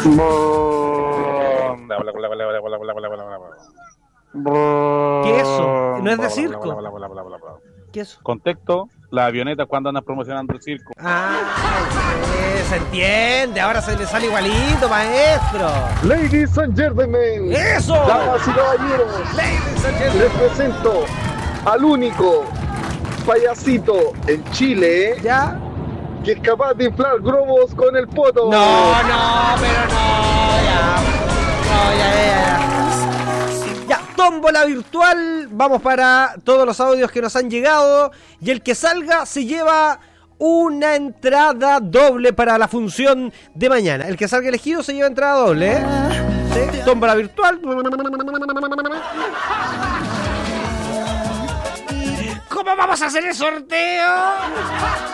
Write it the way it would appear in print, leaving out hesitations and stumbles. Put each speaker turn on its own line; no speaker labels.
¿Qué es eso? ¿No es de circo? ¿Qué es eso?
Contexto, las avionetas cuando andan promocionando el circo.
Se entiende, ahora se le sale igualito, maestro.
Ladies and gentlemen,
¡eso!
damas y caballeros,
Ladies and gentlemen,
les presento al único payasito en Chile
¿ya?
que es capaz de inflar globos con el poto.
No, pero no, ya. Ya, tómbola virtual. Vamos para todos los audios que nos han llegado. Y el que salga se lleva una entrada doble para la función de mañana. El que salga elegido se lleva entrada doble, ¿eh? ¿Sí? Tómbola virtual. ¿Cómo vamos a hacer el sorteo?